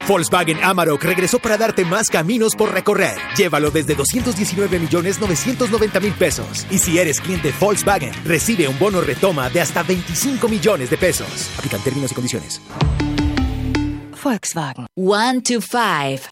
Volkswagen Amarok regresó para darte más caminos por recorrer. Llévalo desde 219.990.000 pesos. Y si eres cliente Volkswagen, recibe un bono retoma de hasta 25 millones de pesos. Aplican términos y condiciones. Volkswagen. 1 to 5.